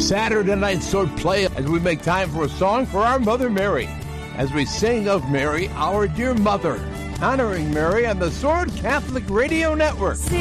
Saturday Night Sword Play as we make time for a song for our Mother Mary, as we sing of Mary, our dear mother, honoring Mary on the Sword Catholic Radio Network.